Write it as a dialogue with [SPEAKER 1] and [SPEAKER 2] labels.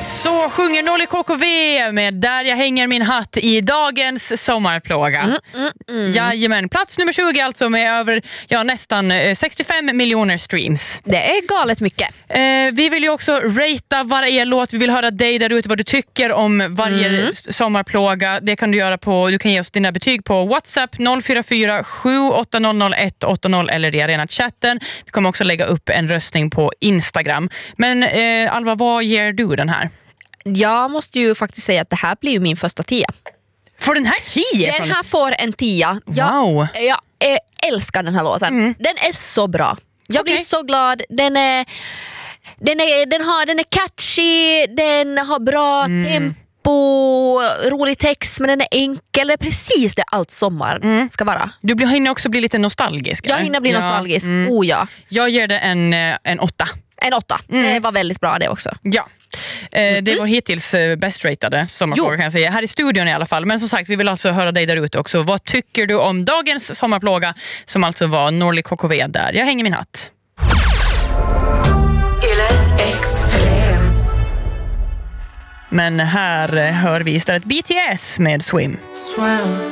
[SPEAKER 1] Så sjunger Norli KKV med Där jag hänger min hatt i dagens sommarplåga. Jajamän, plats nummer 20 alltså med över nästan 65 miljoner streams.
[SPEAKER 2] Det är galet mycket.
[SPEAKER 1] Vi vill ju också ratea varje låt. Vi vill höra dig där ute vad du tycker om varje sommarplåga. Det kan du göra du kan ge oss dina betyg på WhatsApp 044 7800 180 eller i rena chatten. Vi kommer också lägga upp en röstning på Instagram. Men Alva, vad ger du den här?
[SPEAKER 2] Jag måste ju faktiskt säga att det här blir ju min första 10.
[SPEAKER 1] Får den här 10?
[SPEAKER 2] Den här får en 10.
[SPEAKER 1] Wow.
[SPEAKER 2] Jag älskar den här låten. Den är så bra. Jag blir så glad. Den är catchy, den har bra tempo, rolig text, men den är enkel. Det är precis det allt sommar ska vara.
[SPEAKER 1] Du hinner också bli lite nostalgisk.
[SPEAKER 2] Jag hinner bli nostalgisk. Ja.
[SPEAKER 1] Jag ger det en 8.
[SPEAKER 2] En 8. Det var väldigt bra det också.
[SPEAKER 1] Ja. Det var hittills bäst ratade sommarplåga kan jag säga. Här i studion i alla fall. Men som sagt, vi vill alltså höra dig där ute också. Vad tycker du om dagens sommarplåga som alltså var Norli KKV där? Jag hänger min hatt. Extrem. Men här hör vi istället BTS med Swim.